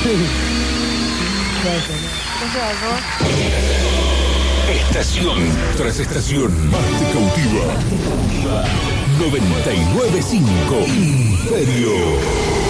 Estación tras estación, más te cautiva. 99.5 Imperio.